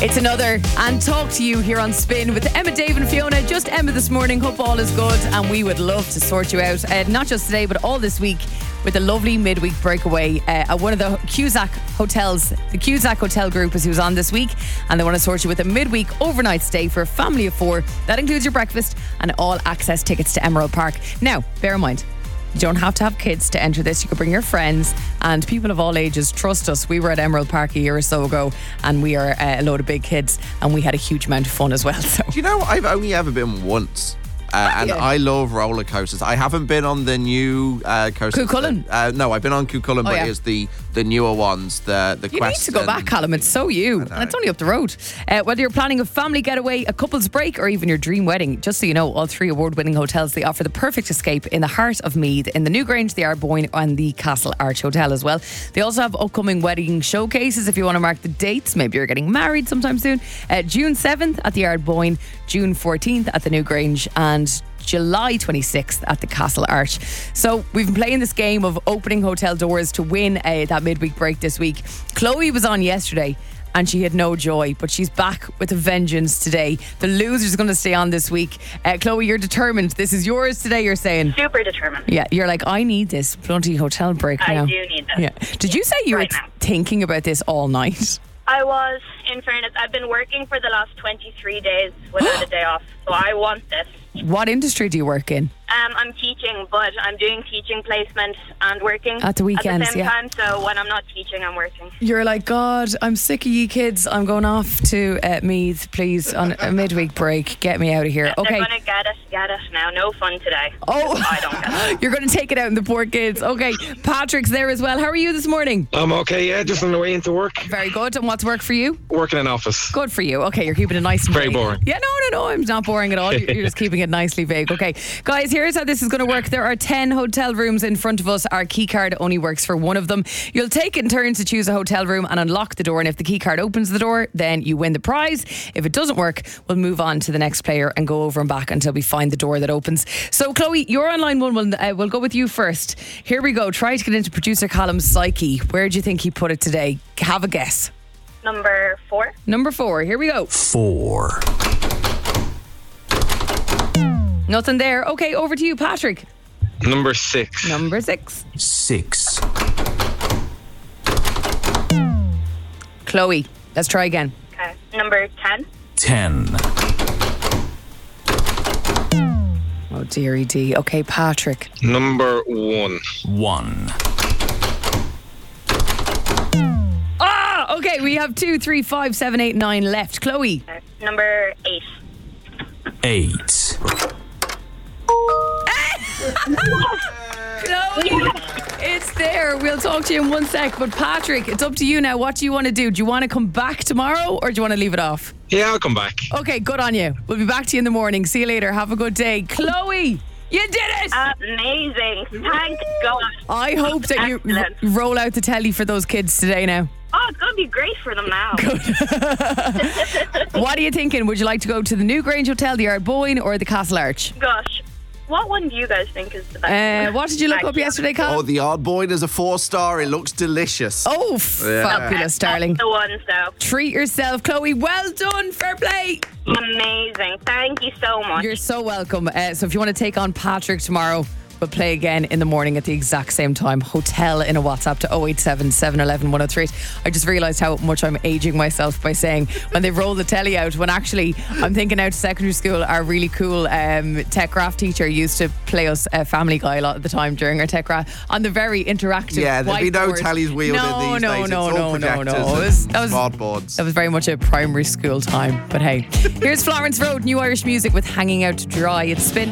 It's another and talk to you here on Spin with Emma, Dave and Fiona. Just Emma this morning. Hope all is good and we would love to sort you out. Not just today but all this week with a lovely midweek breakaway at one of the Cusack hotels. The Cusack Hotel Group is who's on this week, and they want to sort you with a midweek overnight stay for a family of 4. That includes your breakfast and all access tickets to Emerald Park. Now, bear in mind, you don't have to have kids to enter this. You could bring your friends and people of all ages. Trust us, we were at Emerald Park a year or so ago and we are a load of big kids and we had a huge amount of fun as well. So, Do you know, I've only ever been once. And I love roller coasters. I haven't been on the new coaster. Cuchulainn? No, I've been on Cuchulainn, but it's the newer ones, the you Quest. You need to go back, Callum. It's so you. And it's only up the road. Whether you're planning a family getaway, a couple's break, or even your dream wedding, just so you know, all 3 award-winning hotels, they offer the perfect escape in the heart of Meath, in the Newgrange, the Ardboyne, and the Castle Arch Hotel as well. They also have upcoming wedding showcases if you want to mark the dates. Maybe you're getting married sometime soon. June 7th at the Ardboyne, June 14th at the Newgrange, and July 26th at the Castle Arch. So we've been playing this game of opening hotel doors to win that midweek break this week. Chloe was on yesterday and she had no joy, but she's back with a vengeance today. The loser's going to stay on this week. Chloe, you're determined. This is yours today, you're saying? Super determined. Yeah, you're like, I need this bloody hotel break now. I do need this. Yeah. Did you say you were thinking about this all night? I was, in fairness. I've been working for the last 23 days without a day off, so I want this. What industry do you work in? I'm teaching, but I'm doing teaching placement and working at the weekends, at the same time. So when I'm not teaching, I'm working. You're like, God, I'm sick of you kids. I'm going off to Meath, please, on a midweek break. Get me out of here. Okay. They're going to get it now. No fun today. Oh, I don't get it. You're going to take it out on the poor kids. Okay, Patrick's there as well. How are you this morning? I'm okay, yeah, just on the way into work. Very good. And what's work for you? Working in an office. Good for you. Okay, you're keeping it nice and very vague. boring. Yeah, no, I'm not boring at all. You're just keeping it nicely vague. Okay, guys, here's how this is going to work. There are 10 hotel rooms in front of us. Our key card only works for one of them. You'll take it in turns to choose a hotel room and unlock the door, and if the key card opens the door, then you win the prize. If it doesn't work, we'll move on to the next player and go over and back until we find the door that opens. So Chloe, you're on line 1. We'll go with you first. Here we go. Try to get into producer Callum's psyche. Where do you think he put it today? Have a guess. Number 4. Number 4. Here we go. 4. Nothing there. Okay, over to you, Patrick. Number 6. Number 6. 6. Chloe, let's try again. Okay. Number 10. 10. Oh, dearie D. Okay, Patrick. Number 1. 1. Ah, okay, we have 2, 3, 5, 7, 8, 9 left. Chloe. Okay. Number 8. 8. Chloe, it's there. We'll talk to you in 1 sec. But Patrick, it's up to you now. What do you want to do? Do you want to come back tomorrow or do you want to leave it off? Yeah, I'll come back. Okay, good on you. We'll be back to you in the morning. See you later. Have a good day. Chloe, you did it! Amazing. Thank God. I hope that you roll out the telly for those kids today now. Oh, it's going to be great for them now. What are you thinking? Would you like to go to the Newgrange Hotel, the Ardboyne, or the Castle Arch? Gosh. What one do you guys think is the best? What did you look up yesterday, Cal? Oh, the Ardboyne is a 4-star. It looks delicious. Oh, fabulous, darling. The ones, though. Treat yourself, Chloe. Well done. Fair play. Amazing. Thank you so much. You're so welcome. So if you want to take on Patrick tomorrow, we'll play again in the morning at the exact same time. Hotel in a WhatsApp to 087 711 1038. I just realised how much I'm aging myself by saying when they roll the telly out, when actually I'm thinking out to secondary school, our really cool tech craft teacher used to play us Family Guy a lot of the time during our tech craft on the very interactive there'd be no whiteboard. tellies wheeled in these days. No. That was boards. That was very much a primary school time. But hey, here's Florence Road, New Irish Music with Hanging Out to Dry. It's Spin.